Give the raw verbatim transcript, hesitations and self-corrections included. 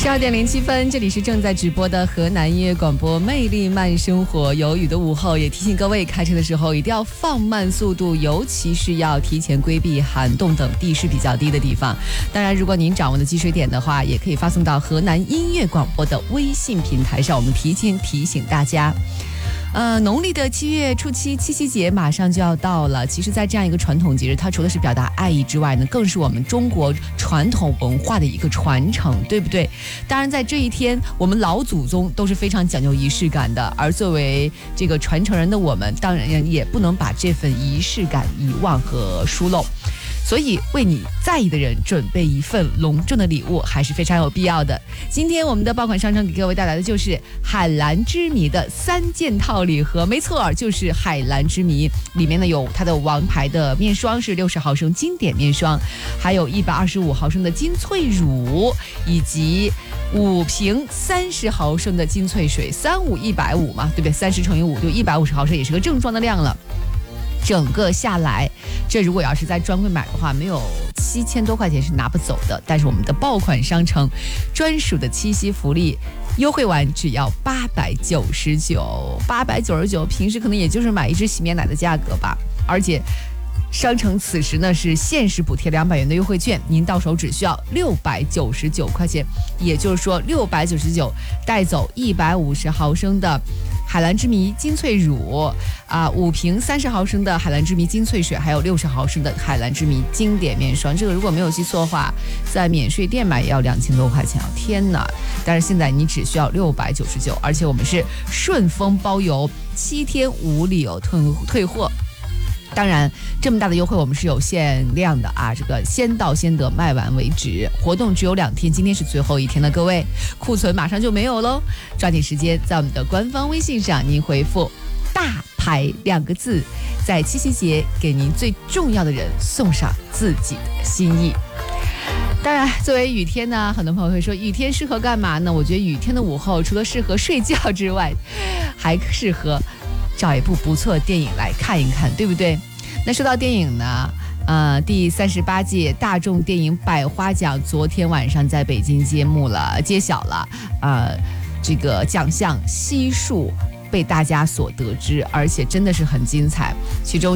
十二点零七分，这里是正在直播的河南音乐广播魅力慢生活。有雨的午后，也提醒各位开车的时候一定要放慢速度，尤其是要提前规避涵洞等地势比较低的地方。当然，如果您掌握的积水点的话，也可以发送到河南音乐广播的微信平台上，我们提前提醒大家。呃，农历的七月初七，七夕节马上就要到了。其实，在这样一个传统节日，它除了是表达爱意之外呢，更是我们中国传统文化的一个传承，对不对？当然，在这一天，我们老祖宗都是非常讲究仪式感的，而作为这个传承人的我们，当然也不能把这份仪式感遗忘和疏漏。所以为你在意的人准备一份隆重的礼物还是非常有必要的。今天我们的爆款商城给各位带来的就是海蓝之谜的三件套礼盒，没错，就是海蓝之谜。里面呢有它的王牌的面霜，是六十毫升经典面霜，还有一百二十五毫升的金萃乳，以及五瓶三十毫升的金萃水，三五一百五嘛，对不对？三十乘以五就一百五十毫升，也是个正装的量了。整个下来，这如果要是在专柜买的话，没有七千多块钱是拿不走的。但是我们的爆款商城专属的七夕福利优惠完只要八百九十九，八百九十九，平时可能也就是买一支洗面奶的价格吧。而且商城此时呢是限时补贴两百元的优惠券，您到手只需要六百九十九块钱，也就是说六百九十九带走一百五十毫升的海蓝之谜金萃乳啊，五瓶三十毫升的海蓝之谜金萃水，还有六十毫升的海蓝之谜经典面霜。这个如果没有记错的话，在免税店买也要两千多块钱啊！天哪！但是现在你只需要六百九十九，而且我们是顺丰包邮，七天无理由退退货。当然，这么大的优惠我们是有限量的啊！这个先到先得，卖完为止。活动只有两天，今天是最后一天了，各位，库存马上就没有喽！抓紧时间，在我们的官方微信上，您回复“大牌”两个字，在七夕节给您最重要的人送上自己的心意。当然，作为雨天呢，很多朋友会说，雨天适合干嘛呢？我觉得雨天的午后，除了适合睡觉之外，还适合找一部不错的电影来看一看，对不对？那说到电影呢，呃，第三十八届大众电影百花奖昨天晚上在北京揭幕了，揭晓了，呃，这个奖项悉数被大家所得知，而且真的是很精彩，其中